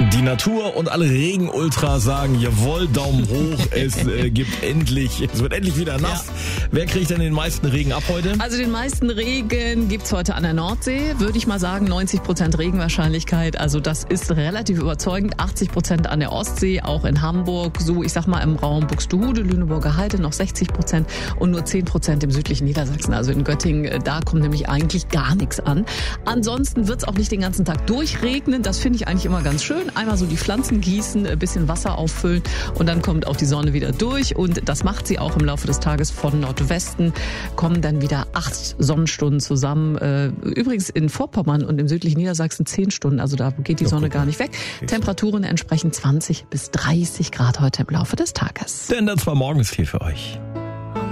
Die Natur und alle Regenultras sagen, jawohl, Daumen hoch, es wird endlich wieder nass. Ja. Wer kriegt denn den meisten Regen ab heute? Also den meisten Regen gibt's heute an der Nordsee, würde ich mal sagen, 90% Regenwahrscheinlichkeit. Also das ist relativ überzeugend. 80% an der Ostsee, auch in Hamburg, so ich sag mal im Raum Buxtehude, Lüneburger Heide noch 60% und nur 10% im südlichen Niedersachsen. Also in Göttingen, da kommt nämlich eigentlich gar nichts an. Ansonsten wird's auch nicht den ganzen Tag durchregnen. Das finde ich eigentlich immer ganz schön. Einmal so die Pflanzen gießen, ein bisschen Wasser auffüllen und dann kommt auch die Sonne wieder durch. Und das macht sie auch im Laufe des Tages. Von Nordwesten kommen dann wieder 8 Sonnenstunden zusammen. Übrigens in Vorpommern und im südlichen Niedersachsen 10 Stunden. Also da geht die Sonne gar nicht weg. Temperaturen entsprechend 20 bis 30 Grad heute im Laufe des Tages. Denn das war morgens viel für euch.